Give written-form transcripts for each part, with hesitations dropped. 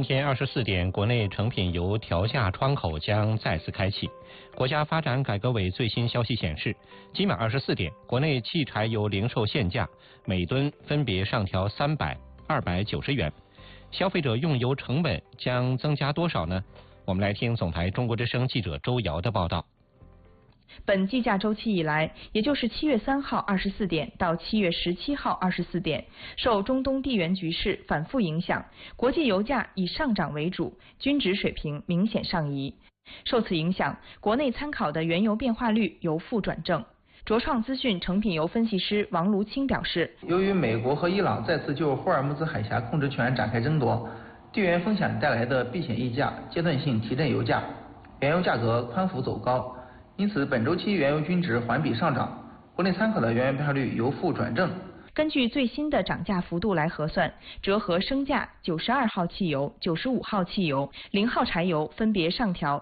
天24点，国内成品油调价窗口将再次开启。国家发展改革委最新消息显示，今晚24点，国内汽柴油零售限价每吨分别上调300、290元。消费者用油成本将增加多少呢？我们来听总台中国之声记者周瑶的报道。 本计价周期以来，也就是7月3号24点到7月17号24点，受中东地缘局势反复影响，国际油价以上涨为主，均值水平明显上移。受此影响，国内参考的原油变化率由负转正。卓创资讯成品油分析师王卢清表示， 由于美国和伊朗再次就霍尔木兹海峡控制权展开争夺，地缘风险带来的避险溢价阶段性提振油价，原油价格宽幅走高。因此，本周期原油均值环比上涨，国内参考的原油变化率由负转正。 根据最新的涨价幅度来核算，折合升价92号汽油、95号汽油、0号柴油分别上调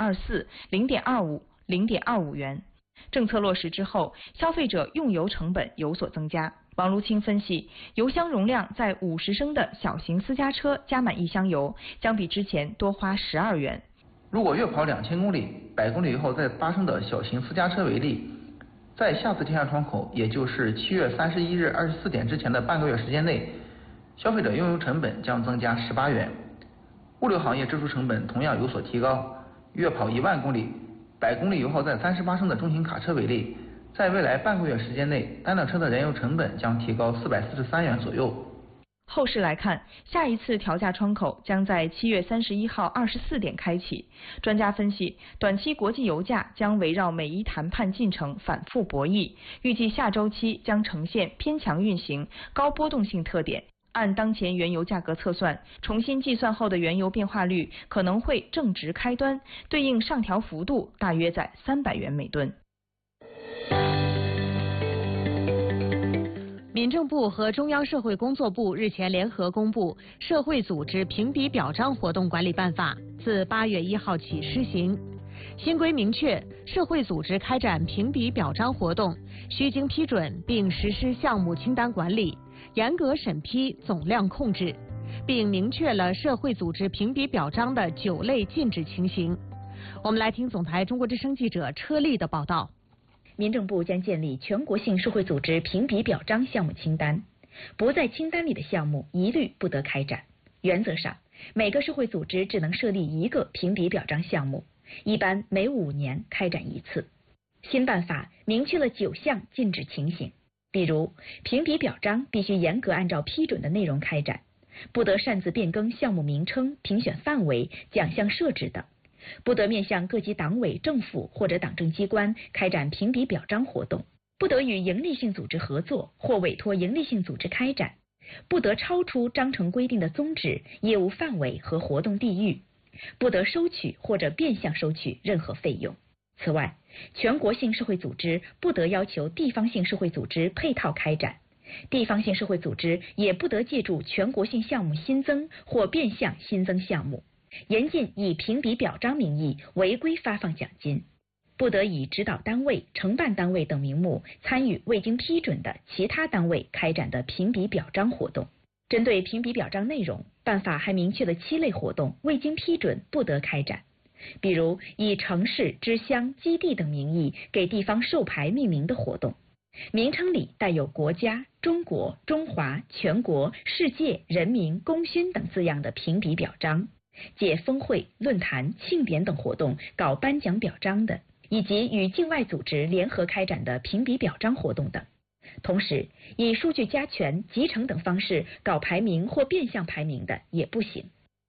0.24、0.25、0.25元。政策落实之后，消费者用油成本有所增加。王卢清分析，油箱容量在50升的小型私家车加满1箱油，将比之前多花12元。 如果月跑2000公里，100公里以后再发生的小型私家车为例，在下次调价窗口，也就是7月31日24点之前的半个月时间内，消费者用油成本将增加18元。物流行业支出成本同样有所提高，月跑1万公里，100公里以后再38升的中型卡车为例，在未来半个月时间内，单辆车的燃油成本将提高443元左右。 后市来看，下一次调价窗口将在7月31号24点开启。专家分析，短期国际油价将围绕美伊谈判进程反复博弈，预计下周期将呈现偏强运行、高波动性特点。按当前原油价格测算，重新计算后的原油变化率可能会正值开端，对应上调幅度大约在300元每吨。 民政部和中央社会工作部日前联合公布《社会组织评比表彰活动管理办法》，自8月1号起施行。新规明确，社会组织开展评比表彰活动，需经批准并实施项目清单管理，严格审批总量控制，并明确了社会组织评比表彰的9类禁止情形。我们来听总台中国之声记者车丽的报道。 民政部将建立全国性社会组织评比表彰项目清单，不在清单里的项目一律不得开展。原则上，每个社会组织只能设立1个评比表彰项目，一般每5年开展1次。新办法明确了9项禁止情形，比如评比表彰必须严格按照批准的内容开展，不得擅自变更项目名称、评选范围、奖项设置等。不得面向各级党委政府或者党政机关开展评比表彰活动，不得与营利性组织合作或委托营利性组织开展，不得超出章程规定的宗旨、业务范围和活动地域，不得收取或者变相收取任何费用。此外，全国性社会组织不得要求地方性社会组织配套开展，地方性社会组织也不得借助全国性项目新增或变相新增项目，严禁以评比表彰名义违规发放奖金，不得以指导单位、承办单位等名目参与未经批准的其他单位开展的评比表彰活动。针对评比表彰内容，办法还明确了7类活动未经批准不得开展，比如以城市、支乡、基地等名义给地方授牌命名的活动，名称里带有国家、中国、中华、全国、世界、人民、功勋等字样的评比表彰，借峰会、论坛、庆典等活动搞颁奖表彰的，以及与境外组织联合开展的评比表彰活动等。同时，以数据加权、集成等方式搞排名或变相排名的也不行。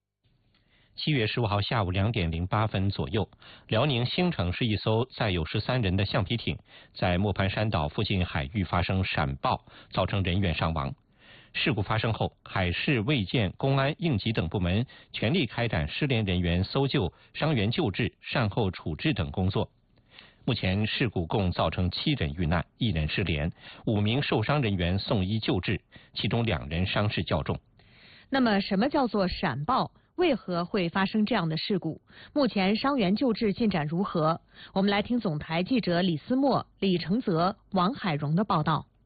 7月15号下午2点08分左右，辽宁兴城市一艘载有13人的橡皮艇在磨盘山岛附近海域发生闪爆，造成人员伤亡。事故发生后，海事、卫健、公安、应急等部门全力开展失联人员搜救、伤员救治、善后处置等工作。目前事故共造成7人遇难，1人失联，5名受伤人员送医救治，其中2人伤势较重。 那么什么叫做闪爆？为何会发生这样的事故？目前伤员救治进展如何？我们来听总台记者李思墨、李承泽、王海荣的报道。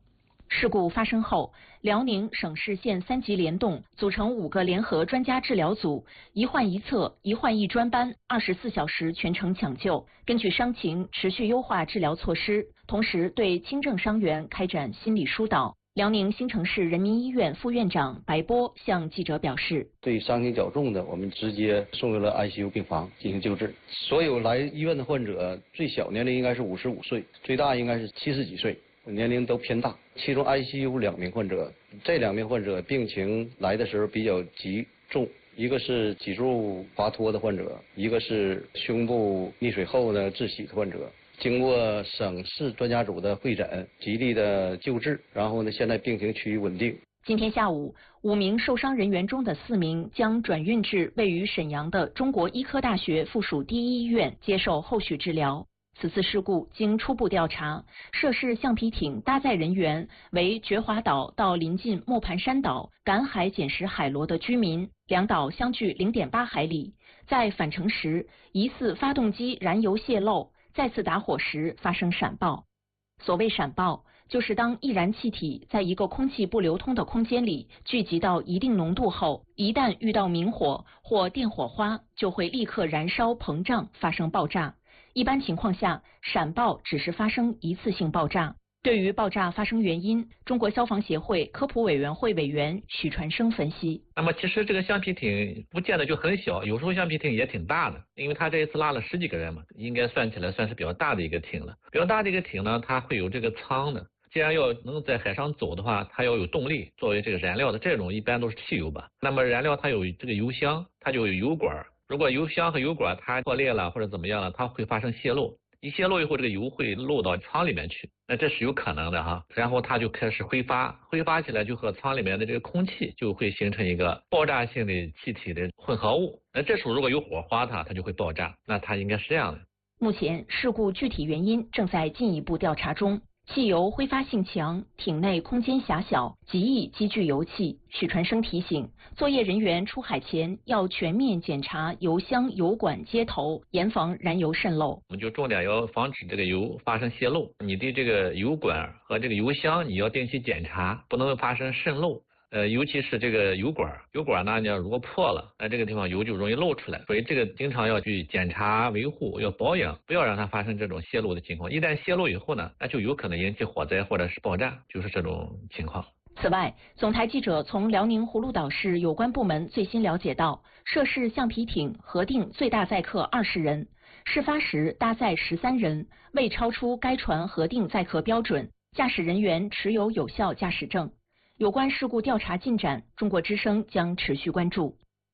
事故发生后，辽宁省市县3级联动组成5个联合专家治疗组，一患一策，一患一专班，24小时全程抢救，根据伤情持续优化治疗措施，同时对轻症伤员开展心理疏导。辽宁兴城市人民医院副院长白波向记者表示： 对伤情较重的，我们直接送入了 ICU 病房进行救治。所有来医院的患者，最小年龄应该是55岁，最大应该是70几岁。年龄都偏大，其中 ICU 2名患者，这2名患者病情来的时候比较急重，一个是脊柱滑脱的患者，一个是胸部溺水后的窒息的患者。经过省市专家组的会诊，极力的救治，然后呢，现在病情趋于稳定。 今天下午，5名受伤人员中的4名将转运至位于沈阳的中国医科大学附属第一医院接受后续治疗。此次事故经初步调查，涉事橡皮艇搭载人员为觉华岛到临近磨盘山岛赶海捡拾海螺的居民，两岛相距0.8海里。在返程时，疑似发动机燃油泄漏，再次打火时发生闪爆。所谓闪爆，就是当易燃气体在一个空气不流通的空间里聚集到一定浓度后，一旦遇到明火或电火花，就会立刻燃烧膨胀，发生爆炸。一般情况下，闪爆只是发生一次性爆炸。对于爆炸发生原因，中国消防协会科普委员会委员许传生分析： 那么其实这个橡皮艇不见得就很小，有时候橡皮艇也挺大的，因为他这一次拉了10几个人嘛，应该算起来算是比较大的一个艇了。比较大的一个艇呢，它会有这个舱的。既然要能在海上走的话，它要有动力作为这个燃料的，这种一般都是汽油吧。那么燃料它有这个油箱，它就有油管。如果油箱和油管它破裂了或者怎么样了，它会发生泄漏。一泄漏以后，这个油会漏到舱里面去，那这是有可能的哈。然后它就开始挥发起来，就和舱里面的这个空气就会形成一个爆炸性的气体的混合物。那这时候如果有火花它就会爆炸，那它应该是这样的。 目前事故具体原因正在进一步调查中。汽油挥发性强，艇内空间狭小，极易积聚油气。许传生提醒，作业人员出海前要全面检查油箱、油管接头，严防燃油渗漏。 我们就重点要防止这个油发生泄漏。你的这个油管和这个油箱你要定期检查，不能发生渗漏。尤其是这个油管呢，你要如果破了，那这个地方油就容易漏出来，所以这个经常要去检查维护，要保养，不要让它发生这种泄漏的情况。一旦泄漏以后呢，那就有可能引起火灾或者是爆炸，就是这种情况。 此外，总台记者从辽宁葫芦岛市有关部门最新了解到，涉事橡皮艇核定最大载客20人，事发时搭载13人，未超出该船核定载客标准，驾驶人员持有有效驾驶证。有关事故调查进展，中国之声将持续关注。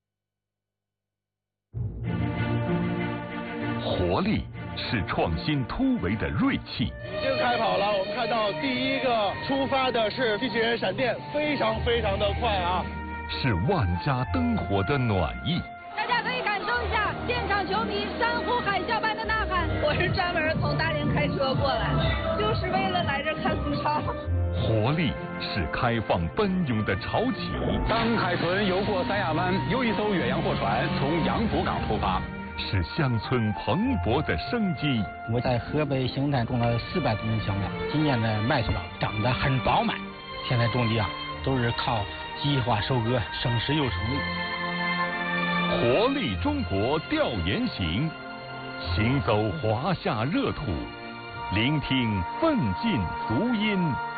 活力是创新突围的锐气。 已经开跑了，我们看到第一个出发的是机器人闪电，非常的快啊！ 是万家灯火的暖意。 大家可以感受一下现场球迷山呼海啸般的呐喊。 我是专门从大连开车过来的，就是为了来这看苏超。 活力是开放奔涌的潮起。 当海豚游过三亚湾，又一艘远洋货船从洋浦港出发。 是乡村蓬勃的生机。 我在河北邢台种了400多亩小麦，今年的麦穗长得很饱满。现在种地都是靠机械化收割，省时又省力。 活力中国调研行，行走华夏热土，聆听奋进足音。